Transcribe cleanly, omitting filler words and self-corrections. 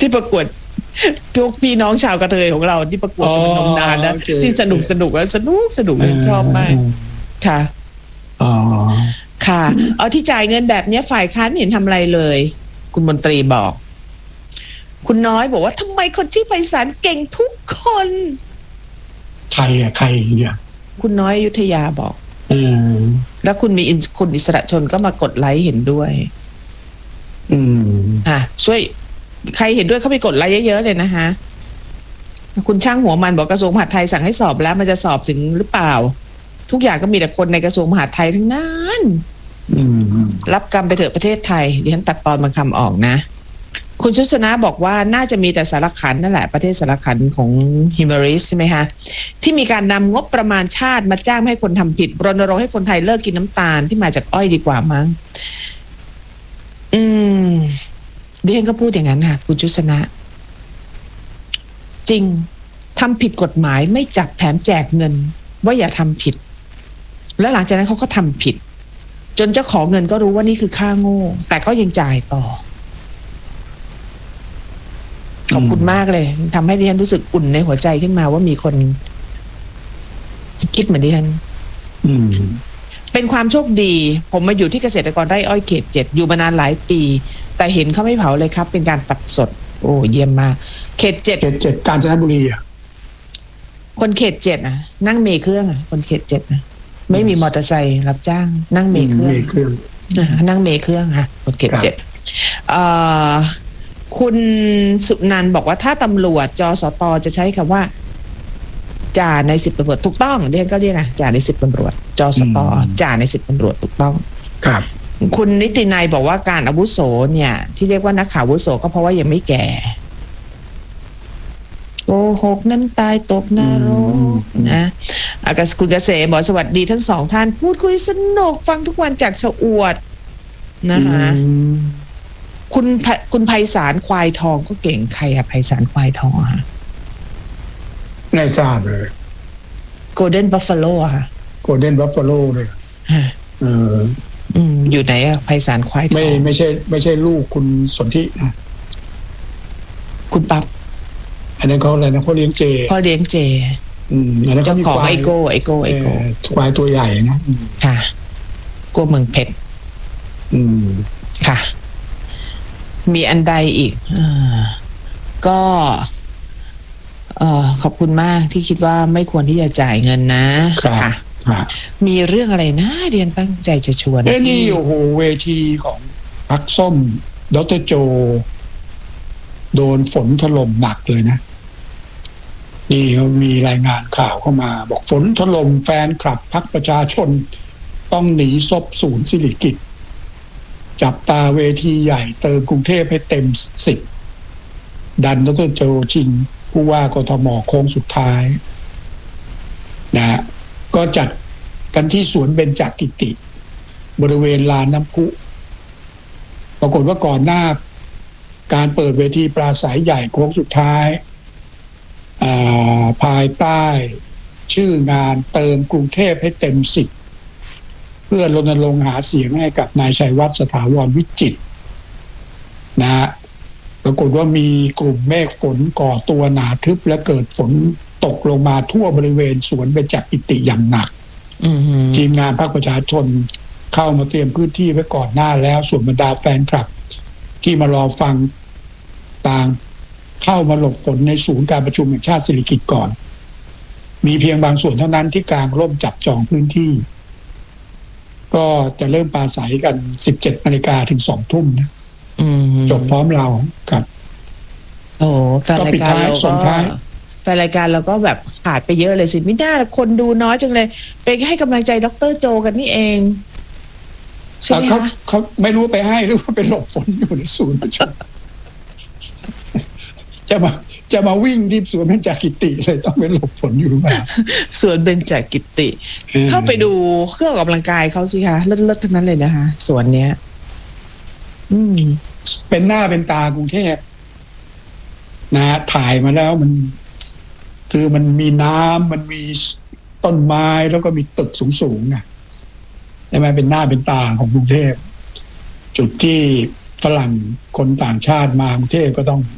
ที่ประกวดพวกพี่น้องชาวกระเทยของเราที่ประกวดมันนมนานนะที่สนุกแล้วสนุกชอบมากค่ะค่ะเอาที่จ่ายเงินแบบนี้ฝ่ายค้านไม่เห็นทำอะไรเลยคุณมนตรีบอกคุณน้อยบอกว่าทำไมคนชื่อไพศาลเก่งทุกคนใครเนี่ยคุณน้อยอยุธยาบอกแล้วคุณอิสระชนก็มากดไลค์เห็นด้วยช่วยใครเห็นด้วยเข้าไปกดไลค์เยอะๆเลยนะคะคุณช่างหัวมันบอกกระทรวงมหาดไทยสั่งให้สอบแล้วมันจะสอบถึงหรือเปล่าทุกอย่างก็มีแต่คนในกระทรวงมหาดไทยทั้งนั้นรับกรรมไปเถอะประเทศไทยดิฉันตัดตอนบางคำออกนะคุณชุสนะบอกว่าน่าจะมีแต่สารขันนั่นแหละประเทศสารขันของฮิมาริสใช่ไหมคะที่มีการนำงบประมาณชาติมาจ้างให้คนทำผิดรณรงค์ให้คนไทยเลิกกินน้ำตาลที่มาจากอ้อยดีกว่ามั้งดิฉันก็พูดอย่างนั้นค่ะคุณชุสนะจริงทำผิดกฎหมายไม่จับแถมแจกเงินว่าอย่าทำผิดแล้วหลังจากนั้นเขาก็ทำผิดจนเจ้าของเงินก็รู้ว่านี่คือค่าโง่แต่ก็ยังจ่ายต่อขอบคุณมากเลยทำให้ดิฉันรู้สึกอุ่นในหัวใจขึ้นมาว่ามีคนคิดเหมือนดิฉันเป็นความโชคดีผมมาอยู่ที่เกษตรกรไร่อ้อยเขต 7อยู่มานานหลายปีแต่เห็นเขาไม่เผาเลยครับเป็นการตัดสดโอ้เยี่ยมมากเขต 7กาญจนบุรีคนเขต 7นะนั่งเมล์เครื่องคนเขต 7นะไม่มีมอเตอร์ไซค์รับจ้างนั่งเมล์เครื่องนั่งเมล์เครื่องค่ะคนเขต 7คุณสุนันท์บอกว่าถ้าตำรวจจสตจะใช้คำว่าจ่าใน10ตำรวจถูกต้องเรียกก็เรียกจ่าใน10ตำรวจจสตจ่าใน10ตำรวจถูกต้องครับคุณนิตินัยบอกว่าการอาวุโสเนี่ยที่เรียกว่านักข่าวอาวุโสก็เพราะว่ายังไม่แก่โกหกน้ำตายตกนรกนะคุณเกษมบอกสวัสดีทั้งสองท่านพูดคุยสนุกฟังทุกวันจากชะอวดนะคะคุณไพศาลควายทองก็เก่งใครอะไพศาลควายทองฮะไม่ทราบเลย Golden Buffalo ค่ะ Golden Buffalo เลยอยู่ไหนอะไพศาลควายทองไม่ใช่ลูกคุณสนธินะคุณปั๊บอันนั้นเขาอะไรนะพ่อเลี้ยงเจอันนั้นเจ้าของไอโก้ควายตัวใหญ่นะค่ะโก้เมืองเพชรค่ะมีอันใดอีกก็ขอบคุณมากที่คิดว่าไม่ควรที่จะจ่ายเงินนะค่ะมีเรื่องอะไรนะเรียนตั้งใจจะชวนนี่โอ้โหเวทีของพรรคส้มดร.โจโดนฝนถล่มหนักเลยนะนี่มีรายงานข่าวเข้ามาบอกฝนถล่มแฟนคลับพรรคประชาชนต้องหนีซบศูนย์สิริกิติ์จับตาเวทีใหญ่เติมกรุงเทพให้เต็ม10ดันดร.โจชิงผู้ว่ากทม.โค้งสุดท้ายนะก็จัดกันที่สวนเบญจกิติบริเวณลานน้ำพุปรากฏว่าก่อนหน้าการเปิดเวทีปราศัยใหญ่โค้งสุดท้ายภายใต้ชื่องานเติมกรุงเทพให้เต็ม10เพื่อรณรงค์หาเสียงให้กับนายชัยวัฒน์สถาวรวิจิตรนะปรากฏว่ามีกลุ่มเมฆฝนก่อตัวหนาทึบและเกิดฝนตกลงมาทั่วบริเวณสวนเบญจกิติอย่างหนักทีมงานพรรคประชาชนเข้ามาเตรียมพื้นที่ไว้ก่อนหน้าแล้วส่วนบรรดาแฟนคลับที่มารอฟังต่างเข้ามาหลบฝนในศูนย์การประชุมแห่งชาติสิริกิติ์ก่อนมีเพียงบางส่วนเท่านั้นที่กางร่มจับจองพื้นที่ก็จะเริ่มปราศัยกัน 17 นาฬิกาถึง 2 ทุ่มนะจบพร้อมเราครับโอ้แฟนรายการเราก็แฟนรายการเราก็แบบขาดไปเยอะเลยสิไม่ได้คนดูน้อยจังเลยไปให้กำลังใจดร.โจกันนี่เองใช่ไหมคะเขาไม่รู้ไปให้หรือว่าไปหลบฝนอยู่ในศูนย์ประชุมจะมาวิ่งที่สวนเบญจกิติเลยต้องไปหลบฝนอยู่หรือเปล่าสวนเบญจกิติเข้าไปดูเครื่องออกกำลังกายเขาสิคะเลิศๆทั้งนั้นเลยนะคะสวนเนี้ยเป็นหน้าเป็นตากรุงเทพนะถ่ายมาแล้วมันคือมันมีน้ำมันมีต้นไม้แล้วก็มีตึกสูงๆไงใช่ไหมเป็นหน้าเป็นตาของกรุงเทพจุดที่ฝรั่งคนต่างชาติมากรุงเทพก็ต้อง